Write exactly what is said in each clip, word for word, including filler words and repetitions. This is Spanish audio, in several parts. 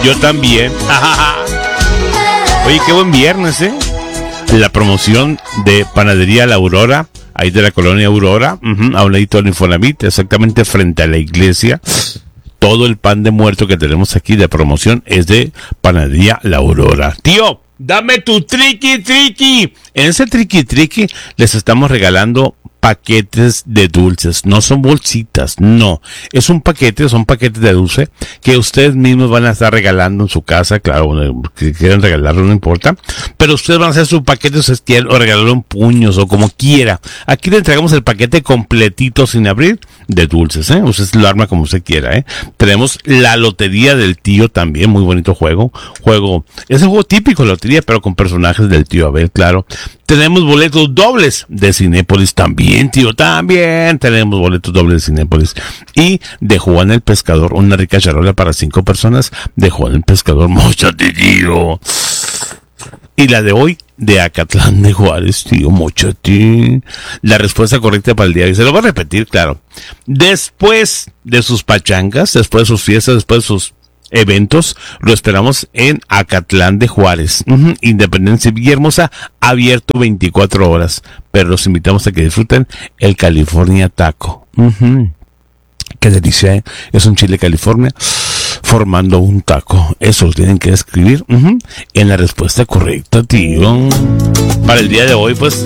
Yo también. Oye, qué buen viernes, ¿eh? La promoción de Panadería La Aurora, ahí de la colonia Aurora, uh-huh, a un ladito del Infonavit, exactamente frente a la iglesia. Todo el pan de muerto que tenemos aquí de promoción es de Panadería La Aurora. Tío, dame tu triqui triqui. En ese triqui triqui les estamos regalando paquetes de dulces, no son bolsitas, no, es un paquete, son paquetes de dulce que ustedes mismos van a estar regalando en su casa, claro, que quieran regalarlo no importa, pero ustedes van a hacer su paquete, ustedes quieren, o regalarlo en puños o como quiera. Aquí le entregamos el paquete completito sin abrir de dulces, ¿eh? Usted lo arma como usted quiera, ¿eh? Tenemos la lotería del tío también, muy bonito juego, juego, es el juego típico de lotería, pero con personajes del tío Abel, claro. Tenemos boletos dobles de Cinépolis también, tío, también tenemos boletos dobles de Cinépolis. Y de Juan el Pescador, una rica charola para cinco personas de Juan el Pescador, móchate, tío. Y la de hoy, de Acatlán de Juárez, tío, móchate. La respuesta correcta para el día de hoy, se lo voy a repetir, claro. Después de sus pachangas, después de sus fiestas, después de sus eventos, lo esperamos en Acatlán de Juárez, uh-huh. Independencia Villahermosa, abierto veinticuatro horas, pero los invitamos a que disfruten el California Taco. Uh-huh. Qué delicia, ¿eh? Es un chile California formando un taco. Eso lo tienen que escribir uh-huh. en la respuesta correcta, tío. Para el día de hoy, pues,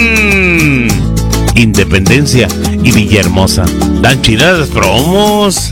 Acatlán, Independencia y Villahermosa. Dan chidas las promos.